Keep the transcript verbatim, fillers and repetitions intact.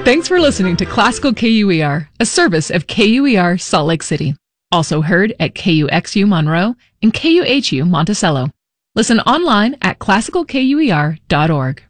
Thanks for listening to Classical K U E R, a service of K U E R Salt Lake City. Also heard at K U X U Monroe and K U H U Monticello. Listen online at classical K U E R dot org.